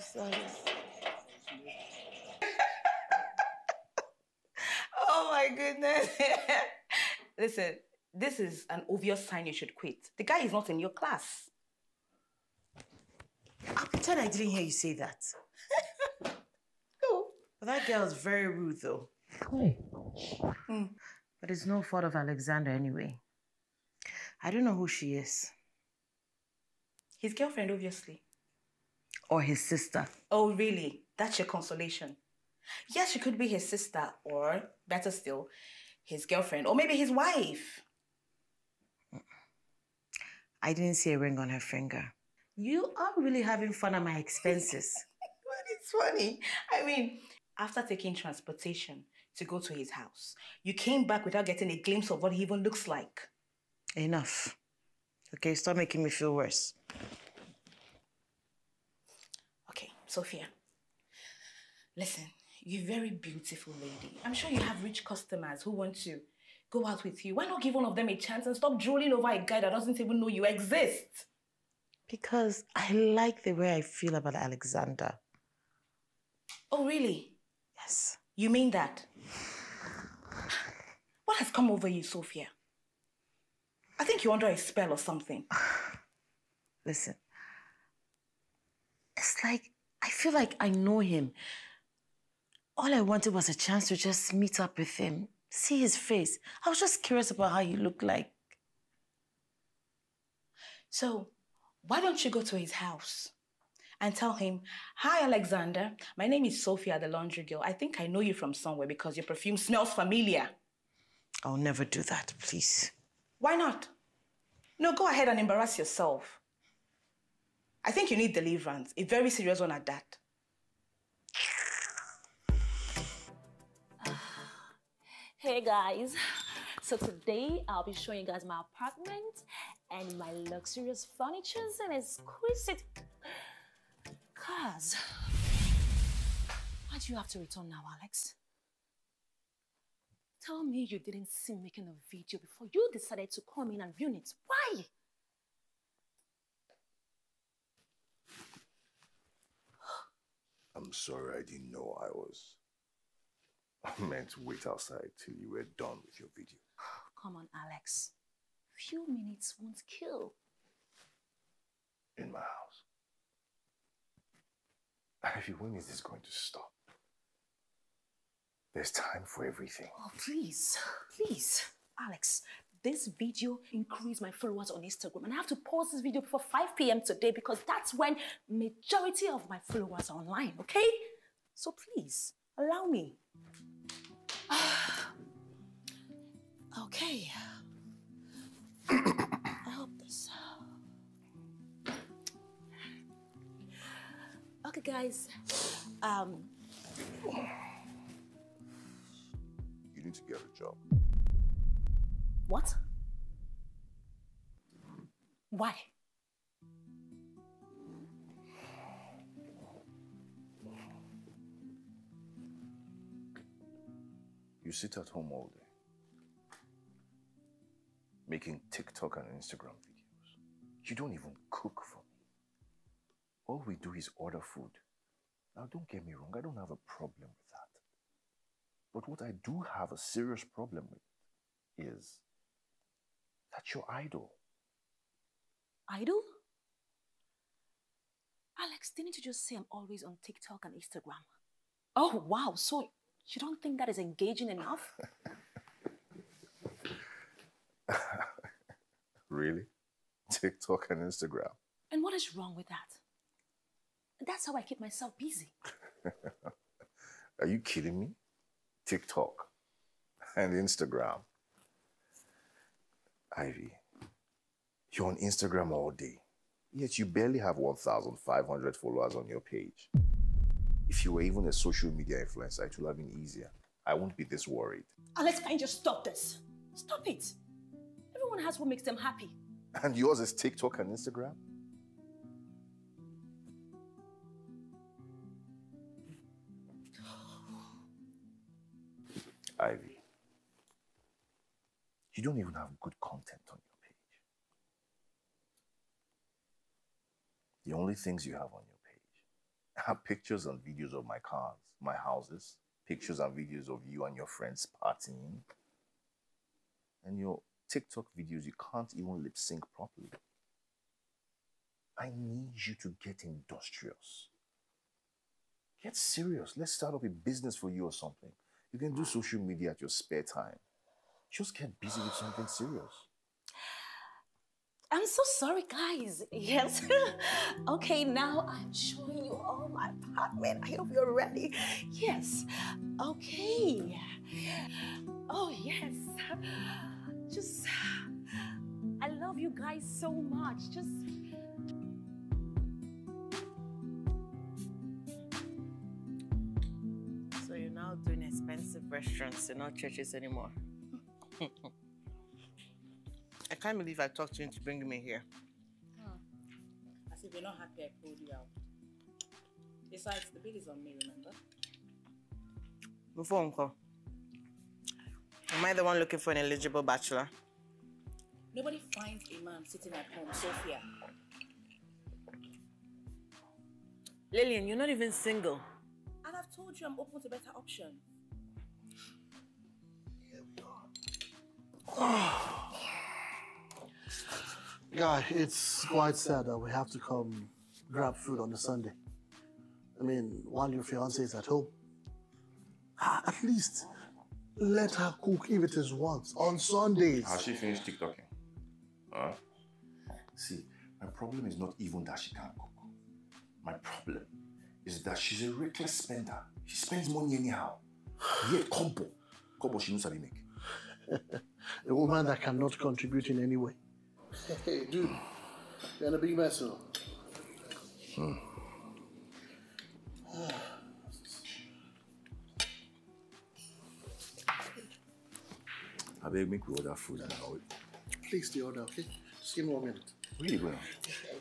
Sorry. Oh my goodness. Listen, this is an obvious sign you should quit. The guy is not in your class. I'll pretend I didn't hear you say that. No. But that girl is very rude, though. Hey. But it's no fault of Alexander anyway. I don't know who she is. His girlfriend, obviously. Or his sister. Oh, really? That's your consolation. Yes, she could be his sister, or better still, his girlfriend, or maybe his wife. I didn't see a ring on her finger. You are really having fun at my expenses. But it's funny. I mean, after taking transportation to go to his house, you came back without getting a glimpse of what he even looks like. Enough. Okay, stop making me feel worse. Okay, Sophia. Listen, you're a very beautiful lady. I'm sure you have rich customers who want to go out with you. Why not give one of them a chance and stop drooling over a guy that doesn't even know you exist? Because I like the way I feel about Alexander. Oh, really? Yes. You mean that? What has come over you, Sophia? I think you're under a spell or something. Listen. It's like, I feel like I know him. All I wanted was a chance to just meet up with him, see his face. I was just curious about how he looked like. So, why don't you go to his house and tell him, "Hi, Alexander. My name is Sophia, the laundry girl. I think I know you from somewhere because your perfume smells familiar." I'll never do that, please. Why not? No, go ahead and embarrass yourself. I think you need deliverance, a very serious one at that. Hey guys, so today I'll be showing you guys my apartment and my luxurious furnitures and exquisite cars. Why do you have to return now, Alex? Tell me you didn't see me making a video before you decided to come in and ruin it. Why? I'm sorry, I didn't know I meant to wait outside till you were done with your video. Come on, Alex. Few minutes won't kill. In my house. Ivy, when is this going to stop? There's time for everything. Oh, please, please. Alex, this video increased my followers on Instagram and I have to post this video before 5 p.m. today because that's when majority of my followers are online, okay? So please, allow me. Okay. I hope this... Okay, guys. You need to get a job. What? Why? You sit at home all day, making TikTok and Instagram videos. You don't even cook for me. All we do is order food. Now, don't get me wrong, I don't have a problem with that. But what I do have a serious problem with is that you're idle. Idle? Alex, didn't you just say I'm always on TikTok and Instagram? Oh, wow. So you don't think that is engaging enough? Really? TikTok and Instagram? And what is wrong with that? That's how I keep myself busy. Are you kidding me? TikTok and Instagram. Ivy, you're on Instagram all day, yet you barely have 1,500 followers on your page. If you were even a social media influencer, it would have been easier. I won't be this worried. Alex, can you just stop this? Stop it. Everyone has what makes them happy. And yours is TikTok and Instagram? Ivy, you don't even have good content on your page. The only things you have on your page I have pictures and videos of my cars, my houses, pictures and videos of you and your friends partying. And your TikTok videos, you can't even lip sync properly. I need you to get industrious. Get serious. Let's start up a business for you or something. You can do social media at your spare time. Just get busy with something serious. I'm so sorry, guys. Yes. Okay, now I'm showing you all my apartment. I hope you're ready. Yes. Okay. Oh, yes. Just, I love you guys so much. Just. So you're now doing expensive restaurants and not churches anymore? I can't believe I talked to you into bringing me here. As if you're not happy I pulled you out. Besides, the bill is on me, remember? Before Uncle, am I the one looking for an eligible bachelor? Nobody finds a man sitting at home, Sophia. Lillian, you're not even single. And I've told you I'm open to better options. Guy, it's quite sad that we have to come grab food on a Sunday. I mean, while your fiancé is at home. At least let her cook if it is once on Sundays. Has she finished TikToking? Huh? See, my problem is not even that she can't cook. My problem is that she's a reckless spender. She spends money anyhow. Yeah, Kobo she knows how to make. A woman that cannot contribute in any way. Hey, dude, you're in a big mess, though. I beg make we order food now. Please, the order, okay? Just give me 1 minute. Where are you going?